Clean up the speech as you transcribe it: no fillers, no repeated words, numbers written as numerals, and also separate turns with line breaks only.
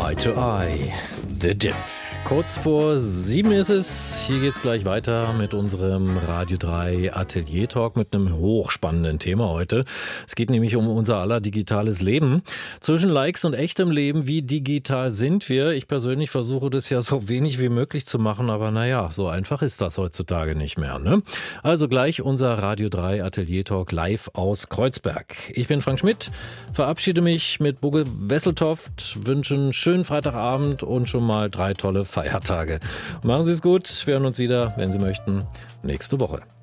Eye to Eye, The Dip. Kurz vor 7 ist es. Hier geht's gleich weiter mit unserem Radio 3 Atelier Talk mit einem hochspannenden Thema heute. Es geht nämlich um unser aller digitales Leben. Zwischen Likes und echtem Leben, wie digital sind wir? Ich persönlich versuche das ja so wenig wie möglich zu machen, aber naja, so einfach ist das heutzutage nicht mehr, ne? Also gleich unser Radio 3 Atelier Talk live aus Kreuzberg. Ich bin Frank Schmidt, verabschiede mich mit Bugge Wesseltoft, wünsche einen schönen Freitagabend und schon mal 3 tolle Feiertage. Machen Sie es gut, wir hören uns wieder, wenn Sie möchten, nächste Woche.